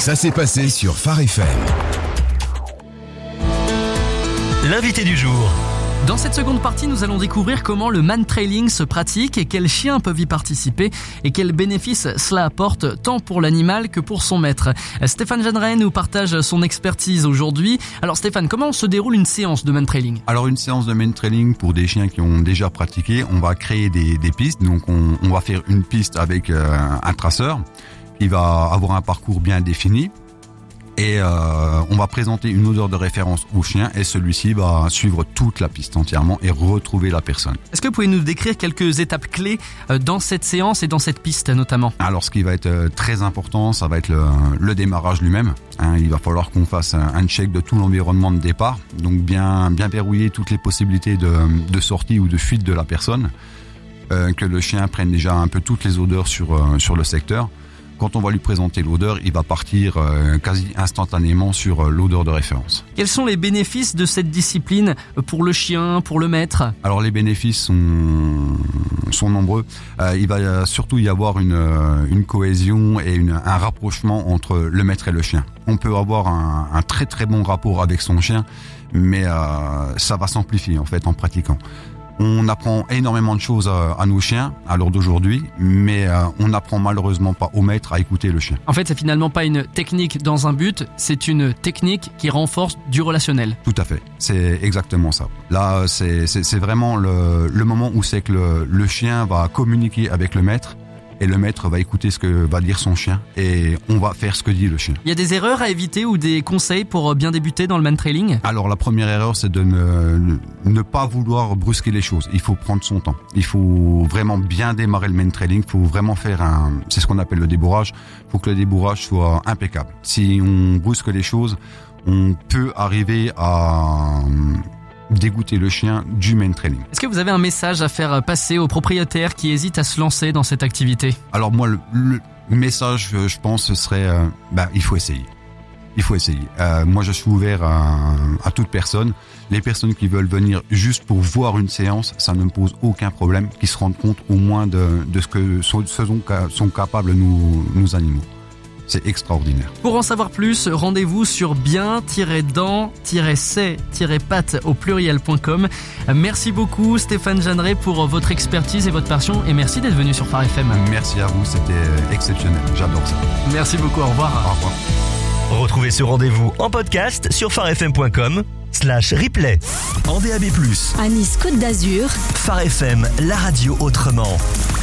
Ça s'est passé sur Phare FM. L'invité du jour. Dans cette seconde partie, nous allons découvrir comment le man-trailing se pratique et quels chiens peuvent y participer et quels bénéfices cela apporte tant pour l'animal que pour son maître. Stéphane Jeanneret nous partage son expertise aujourd'hui. Alors Stéphane, comment se déroule une séance de man-trailing ? Alors une séance de man-trailing pour des chiens qui ont déjà pratiqué, on va créer des pistes. Donc on va faire une piste avec un traceur qui va avoir un parcours bien défini. Et on va présenter une odeur de référence au chien et celui-ci va suivre toute la piste entièrement et retrouver la personne. Est-ce que vous pouvez nous décrire quelques étapes clés dans cette séance et dans cette piste notamment ? Alors ce qui va être très important, ça va être le démarrage lui-même. Il va falloir qu'on fasse un check de tout l'environnement de départ, donc bien verrouiller toutes les possibilités de sortie ou de fuite de la personne, que le chien prenne déjà un peu toutes les odeurs sur le secteur. Quand on va lui présenter l'odeur, il va partir quasi instantanément sur l'odeur de référence. Quels sont les bénéfices de cette discipline pour le chien, pour le maître ? Alors les bénéfices sont nombreux. Il va surtout y avoir une cohésion et un rapprochement entre le maître et le chien. On peut avoir un très très bon rapport avec son chien, mais ça va s'amplifier en fait en pratiquant. On apprend énormément de choses à nos chiens à l'heure d'aujourd'hui, mais on n'apprend malheureusement pas au maître à écouter le chien. En fait, c'est finalement pas une technique dans un but, c'est une technique qui renforce du relationnel. Tout à fait, c'est exactement ça. Là, c'est vraiment le moment où c'est que le chien va communiquer avec le maître et le maître va écouter ce que va dire son chien et on va faire ce que dit le chien. Il y a des erreurs à éviter ou des conseils pour bien débuter dans le man-trailing ? Alors la première erreur, c'est de ne pas vouloir brusquer les choses. Il faut prendre son temps. Il faut vraiment bien démarrer le man-trailing. Il faut vraiment faire c'est ce qu'on appelle le débourrage. Il faut que le débourrage soit impeccable. Si on brusque les choses, on peut arriver à dégoûter le chien du man-trailing. Est-ce que vous avez un message à faire passer aux propriétaires qui hésitent à se lancer dans cette activité ? Alors moi, le message, je pense, ce serait il faut essayer. Il faut essayer. Moi, je suis ouvert à toute personne. Les personnes qui veulent venir juste pour voir une séance, ça ne me pose aucun problème, qui se rendent compte au moins de ce que sont capables nos animaux. C'est extraordinaire. Pour en savoir plus, rendez-vous sur bien-dents-c'est-pattes au pluriel.com. Merci beaucoup Stéphane Jeanneret pour votre expertise et votre passion et merci d'être venu sur Phare FM. Merci à vous, c'était exceptionnel. J'adore ça. Merci beaucoup, au revoir. Au revoir. Retrouvez ce rendez-vous en podcast sur pharefm.com/replay. En DAB+. À Nice Côte d'Azur. Phare FM, la radio autrement.